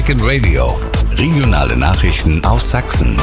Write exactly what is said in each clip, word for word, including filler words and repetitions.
Second Radio. Regionale Nachrichten aus Sachsen.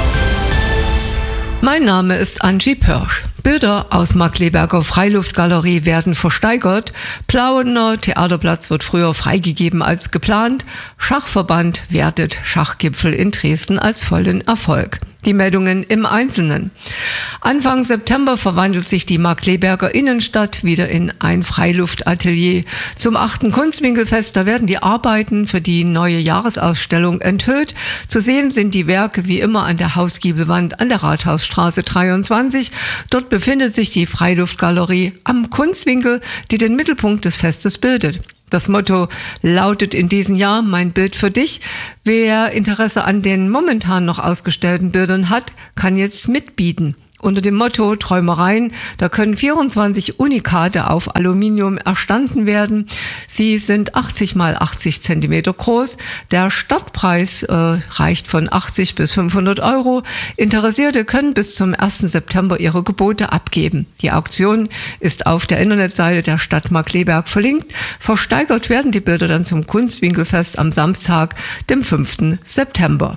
Mein Name ist Angie Pörsch. Bilder aus Markkleeberger Freiluftgalerie werden versteigert. Plauener Theaterplatz wird früher freigegeben als geplant. Schachverband wertet Schachgipfel in Dresden als vollen Erfolg. Die Meldungen im Einzelnen. Anfang September verwandelt sich die Markkleeberger Innenstadt wieder in ein Freiluftatelier. Zum achten Kunstwinkelfest, da werden die Arbeiten für die neue Jahresausstellung enthüllt. Zu sehen sind die Werke wie immer an der Hausgiebelwand an der Rathausstraße dreiundzwanzig. Dort befindet sich die Freiluftgalerie am Kunstwinkel, die den Mittelpunkt des Festes bildet. Das Motto lautet in diesem Jahr Mein Bild für dich. Wer Interesse an den momentan noch ausgestellten Bildern hat, kann jetzt mitbieten. Unter dem Motto Träumereien, da können vierundzwanzig Unikate auf Aluminium erstanden werden. Sie sind achtzig mal achtzig Zentimeter groß. Der Startpreis äh, reicht von achtzig bis fünfhundert Euro. Interessierte können bis zum ersten September ihre Gebote abgeben. Die Auktion ist auf der Internetseite der Stadt Markkleeberg verlinkt. Versteigert werden die Bilder dann zum Kunstwinkelfest am Samstag, dem fünften September.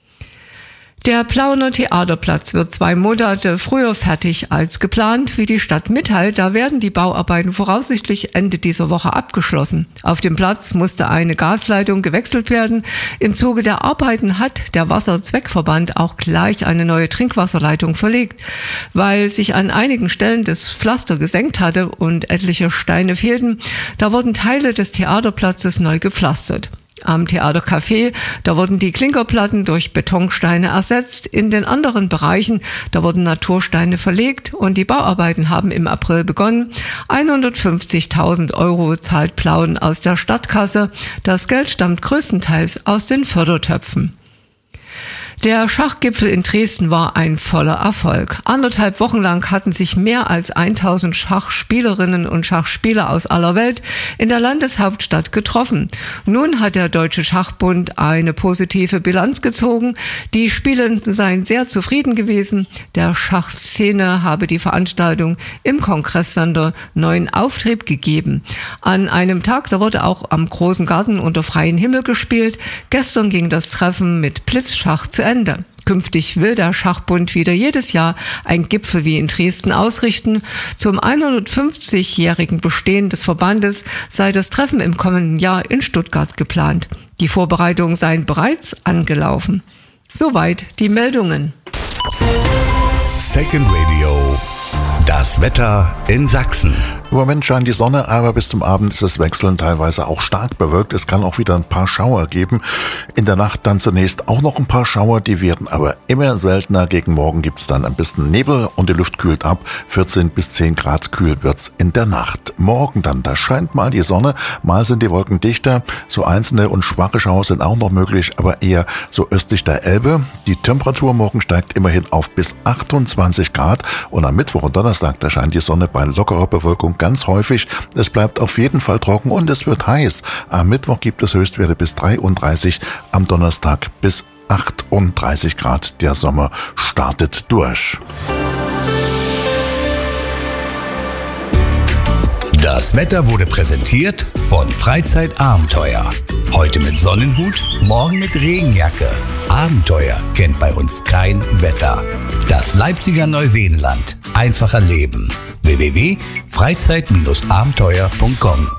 Der Plauener Theaterplatz wird zwei Monate früher fertig als geplant. Wie die Stadt mitteilt, da werden die Bauarbeiten voraussichtlich Ende dieser Woche abgeschlossen. Auf dem Platz musste eine Gasleitung gewechselt werden. Im Zuge der Arbeiten hat der Wasserzweckverband auch gleich eine neue Trinkwasserleitung verlegt. Weil sich an einigen Stellen das Pflaster gesenkt hatte und etliche Steine fehlten, da wurden Teile des Theaterplatzes neu gepflastert. Am Theatercafé, da wurden die Klinkerplatten durch Betonsteine ersetzt. In den anderen Bereichen, da wurden Natursteine verlegt und die Bauarbeiten haben im April begonnen. hundertfünfzigtausend Euro zahlt Plauen aus der Stadtkasse. Das Geld stammt größtenteils aus den Fördertöpfen. Der Schachgipfel in Dresden war ein voller Erfolg. Anderthalb Wochen lang hatten sich mehr als tausend Schachspielerinnen und Schachspieler aus aller Welt in der Landeshauptstadt getroffen. Nun hat der Deutsche Schachbund eine positive Bilanz gezogen. Die Spielenden seien sehr zufrieden gewesen. Der Schachszene habe die Veranstaltung im Kongresssender neuen Auftrieb gegeben. An einem Tag, da wurde auch am Großen Garten unter freiem Himmel gespielt. Gestern ging das Treffen mit Blitzschach zu Ende. Künftig will der Schachbund wieder jedes Jahr ein Gipfel wie in Dresden ausrichten. Zum hundertfünfzigjährigen Bestehen des Verbandes sei das Treffen im kommenden Jahr in Stuttgart geplant. Die Vorbereitungen seien bereits angelaufen. Soweit die Meldungen. Second Radio. Das Wetter in Sachsen. Im Moment scheint die Sonne, aber bis zum Abend ist es wechselnd, teilweise auch stark bewölkt. Es kann auch wieder ein paar Schauer geben. In der Nacht dann zunächst auch noch ein paar Schauer, die werden aber immer seltener. Gegen Morgen gibt's dann ein bisschen Nebel und die Luft kühlt ab. vierzehn bis zehn Grad kühl wird's in der Nacht. Morgen dann, da scheint mal die Sonne, mal sind die Wolken dichter. So einzelne und schwache Schauer sind auch noch möglich, aber eher so östlich der Elbe. Die Temperatur morgen steigt immerhin auf bis achtundzwanzig Grad und am Mittwoch und Donnerstag, da scheint die Sonne bei lockerer Bewölkung ganz häufig. Es bleibt auf jeden Fall trocken und es wird heiß. Am Mittwoch gibt es Höchstwerte bis dreiunddreißig, am Donnerstag bis achtunddreißig Grad. Der Sommer startet durch. Das Wetter wurde präsentiert von Freizeitabenteuer. Heute mit Sonnenhut, morgen mit Regenjacke. Abenteuer kennt bei uns kein Wetter. Das Leipziger Neuseenland. Einfacher Leben. w w w punkt freizeit abenteuer punkt com.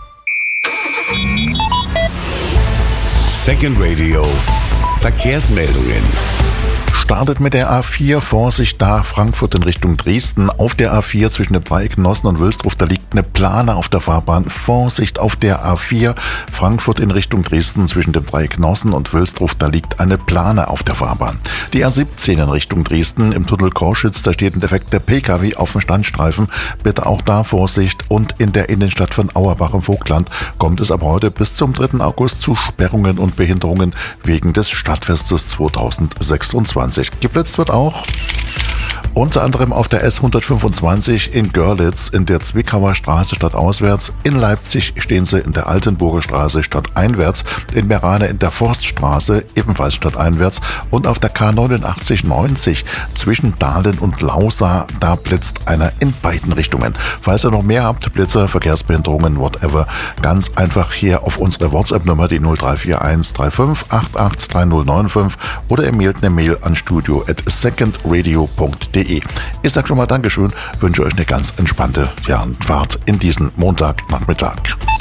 Second Radio. Verkehrsmeldungen. Startet mit der A vier, Vorsicht da, Frankfurt in Richtung Dresden. Auf der A vier zwischen dem Dreieck Nossen und Wilsdruff, da liegt eine Plane auf der Fahrbahn. Vorsicht auf der A vier, Frankfurt in Richtung Dresden zwischen dem Dreieck Nossen und Wilsdruff, da liegt eine Plane auf der Fahrbahn. Die A siebzehn in Richtung Dresden im Tunnel Korschütz, da steht ein defekter P K W auf dem Standstreifen. Bitte auch da Vorsicht. Und in der Innenstadt von Auerbach im Vogtland kommt es ab heute bis zum dritten August zu Sperrungen und Behinderungen wegen des Stadtfestes zweitausendsechsundzwanzig. Geblitzt wird auch. Unter anderem auf der S hundertfünfundzwanzig in Görlitz in der Zwickauer Straße stadtauswärts. In Leipzig stehen sie in der Altenburger Straße stadteinwärts. In Meerane in der Forststraße ebenfalls stadteinwärts. Und auf der K neunundachtzig neunzig zwischen Dahlen und Lausa, da blitzt einer in beiden Richtungen. Falls ihr noch mehr habt, Blitzer, Verkehrsbehinderungen, whatever, ganz einfach hier auf unsere WhatsApp-Nummer, die null drei vier eins drei fünf acht acht drei null neun fünf, oder ihr mailt eine Mail an studio at secondradio punkt de. Ich sag schon mal Dankeschön, wünsche euch eine ganz entspannte ja, Fahrt in diesen Montagnachmittag.